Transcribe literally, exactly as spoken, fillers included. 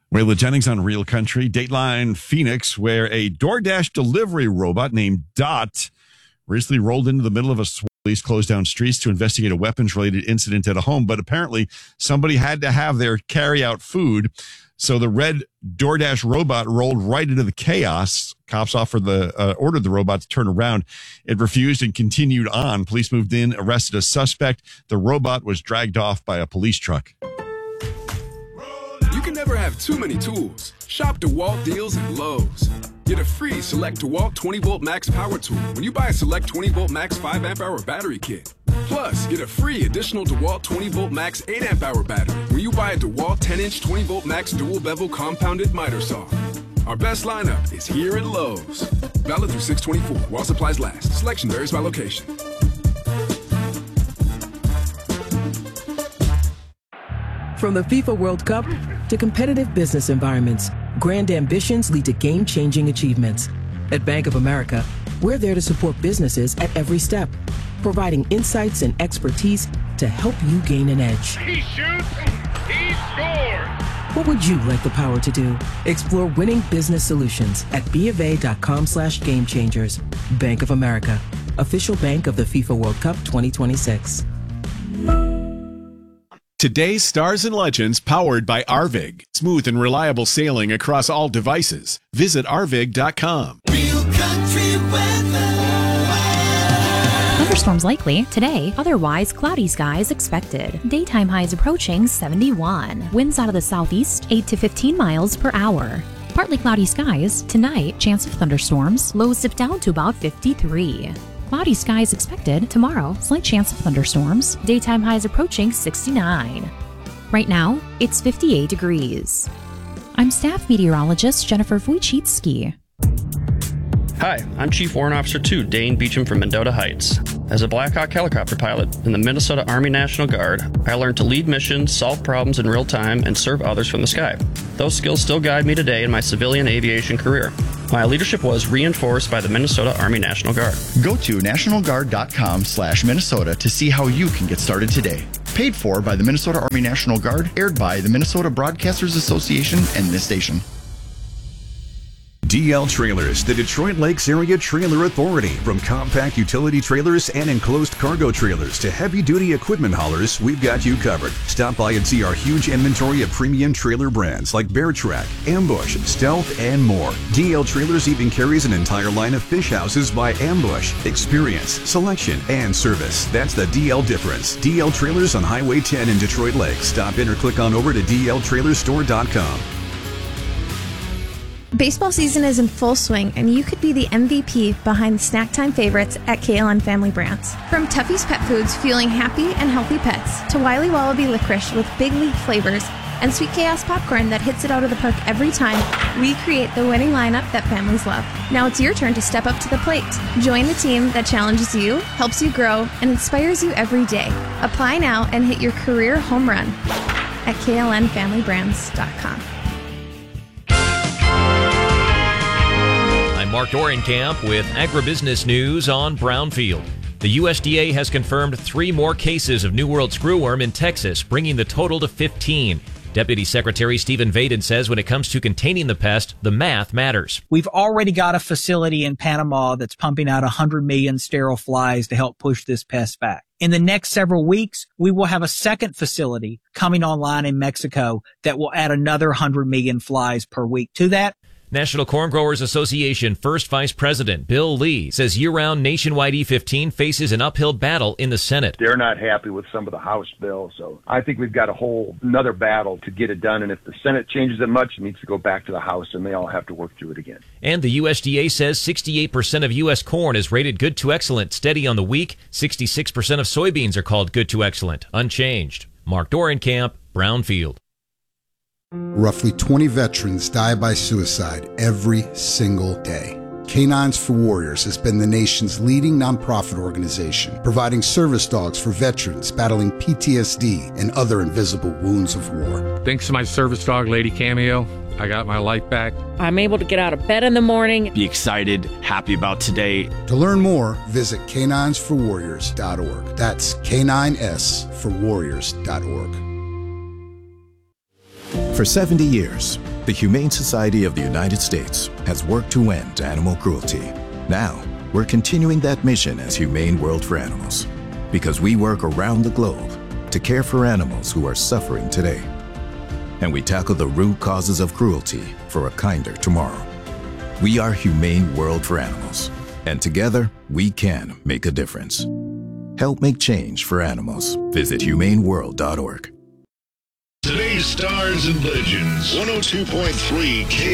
Waylon Jennings on Real Country. Dateline Phoenix, where a DoorDash delivery robot named Dot recently rolled into the middle of a police closed down streets to investigate a weapons-related incident at a home, but apparently somebody had to have their carry-out food, so the red DoorDash robot rolled right into the chaos. Cops offered the uh, ordered the robot to turn around. It refused and continued on. Police moved in, arrested a suspect. The robot was dragged off by a police truck. You can never have too many tools. Shop DeWalt deals at Lowe's. Get a free Select DeWalt twenty volt Max power tool when you buy a Select twenty volt Max five amp hour battery kit. Plus, get a free additional DeWalt twenty volt Max eight amp hour battery when you buy a DeWalt ten inch twenty volt Max dual bevel compounded miter saw. Our best lineup is here at Lowe's. Valid through six twenty-four while supplies last. Selection varies by location. From the FIFA World Cup to competitive business environments, grand ambitions lead to game-changing achievements. At Bank of America, we're there to support businesses at every step, providing insights and expertise to help you gain an edge. He shoots, he scores! What would you like the power to do? Explore winning business solutions at bofa.com slash game changers. Bank of America, official bank of the FIFA World Cup twenty twenty-six. Today's Stars and Legends powered by Arvig. Smooth and reliable sailing across all devices. Visit arvig dot com. Real country weather. Thunderstorms likely today, otherwise cloudy skies expected. Daytime highs approaching seventy-one. Winds out of the southeast, eight to fifteen miles per hour. Partly cloudy skies tonight, chance of thunderstorms. Lows dip down to about fifty-three. Cloudy skies expected tomorrow, slight chance of thunderstorms. Daytime highs approaching sixty-nine. Right now, it's fifty-eight degrees. I'm staff meteorologist Jennifer Wojcicki. Hi, I'm Chief Warrant Officer two Dane Beecham from Mendota Heights. As a Black Hawk helicopter pilot in the Minnesota Army National Guard, I learned to lead missions, solve problems in real time, and serve others from the sky. Those skills still guide me today in my civilian aviation career. My leadership was reinforced by the Minnesota Army National Guard. Go to national guard dot com slash Minnesota to see how you can get started today. Paid for by the Minnesota Army National Guard, aired by the Minnesota Broadcasters Association and this station. D L Trailers, the Detroit Lakes Area Trailer Authority. From compact utility trailers and enclosed cargo trailers to heavy-duty equipment haulers, we've got you covered. Stop by and see our huge inventory of premium trailer brands like Bear Track, Ambush, Stealth, and more. D L Trailers even carries an entire line of fish houses by Ambush. Experience, selection, and service. That's the D L difference. D L Trailers on Highway ten in Detroit Lakes. Stop in or click on over to d l trailer store dot com. Baseball season is in full swing, and you could be the M V P behind the snack time favorites at K L N Family Brands. From Tuffy's Pet Foods, fueling happy and healthy pets, to Wiley Wallaby Licorice with big league flavors, and Sweet Chaos Popcorn that hits it out of the park every time, we create the winning lineup that families love. Now it's your turn to step up to the plate. Join the team that challenges you, helps you grow, and inspires you every day. Apply now and hit your career home run at K L N family brands dot com. I'm Mark Dorenkamp with Agribusiness News on Brownfield. The U S D A has confirmed three more cases of New World screwworm in Texas, bringing the total to fifteen. Deputy Secretary Stephen Vaden says when it comes to containing the pest, the math matters. We've already got a facility in Panama that's pumping out one hundred million sterile flies to help push this pest back. In the next several weeks, we will have a second facility coming online in Mexico that will add another one hundred million flies per week to that. National Corn Growers Association First Vice President Bill Lee says year-round nationwide E fifteen faces an uphill battle in the Senate. They're not happy with some of the House bills, so I think we've got a whole another battle to get it done, and if the Senate changes it much, it needs to go back to the House, and they all have to work through it again. And the U S D A says sixty-eight percent of U S corn is rated good to excellent, steady on the week. sixty-six percent of soybeans are called good to excellent, unchanged. Mark Dorenkamp, Brownfield. Roughly twenty veterans die by suicide every single day. Canines for Warriors has been the nation's leading nonprofit organization, providing service dogs for veterans battling P T S D and other invisible wounds of war. Thanks to my service dog, Lady Cameo, I got my life back. I'm able to get out of bed in the morning. Be excited, happy about today. To learn more, visit canines for warriors dot org. That's K nine S for warriors dot org. For seventy years, The Humane Society of the United States has worked to end animal cruelty. Now, we're continuing that mission as Humane World for Animals, because we work around the globe to care for animals who are suffering today. And we tackle the root causes of cruelty for a kinder tomorrow. We are Humane World for Animals, and together we can make a difference. Help make change for animals. Visit humane world dot org. Today's Stars and Legends, one oh two point three K